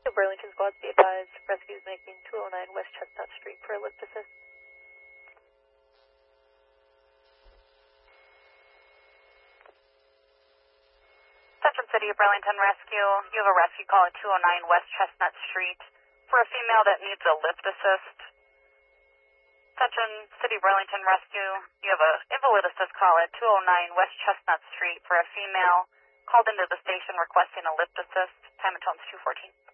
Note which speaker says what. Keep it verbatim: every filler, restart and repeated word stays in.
Speaker 1: The Burlington squad, be advised, rescue is making two oh nine West Chestnut Street for a lift assist.
Speaker 2: Central City of Burlington Rescue, you have a rescue call at two oh nine West Chestnut Street for a female that needs a lift assist. Central City of Burlington Rescue, you have a invalid assist call at two oh nine West Chestnut Street for a female called into the station requesting a lift assist. Time and tone is two fourteen.